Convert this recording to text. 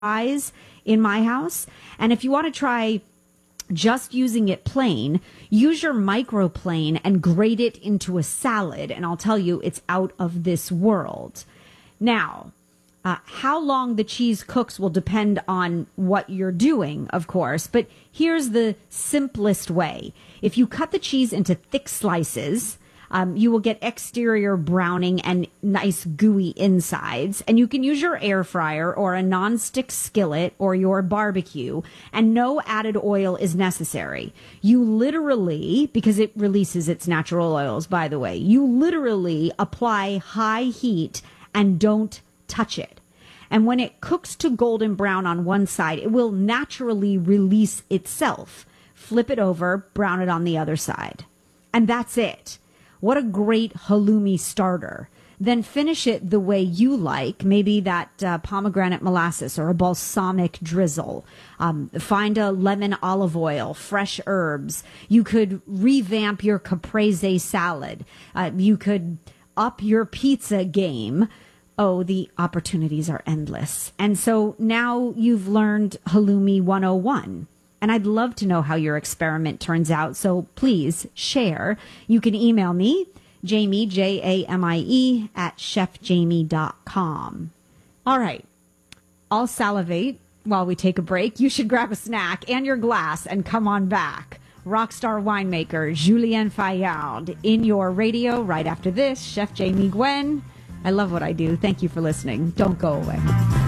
fries in my house. And if you want to try just using it plain, use your microplane and grate it into a salad. And I'll tell you, it's out of this world. Now, how long the cheese cooks will depend on what you're doing, of course. But here's the simplest way. If you cut the cheese into thick slices, you will get exterior browning and nice gooey insides. And you can use your air fryer or a nonstick skillet or your barbecue, and no added oil is necessary. You literally, because it releases its natural oils, by the way, you literally apply high heat and don't touch it. And when it cooks to golden brown on one side, it will naturally release itself. Flip it over, brown it on the other side. And that's it. What a great halloumi starter. Then finish it the way you like, maybe that pomegranate molasses or a balsamic drizzle. Find a lemon olive oil, fresh herbs. You could revamp your caprese salad. You could up your pizza game. Oh, the opportunities are endless. And so now you've learned Halloumi 101. And I'd love to know how your experiment turns out. So please share. You can email me, Jamie, Jamie, at chefjamie.com. All right. I'll salivate while we take a break. You should grab a snack and your glass and come on back. Rockstar winemaker Julien Fayard in your radio right after this. Chef Jamie Gwen. I love what I do. Thank you for listening. Don't go away.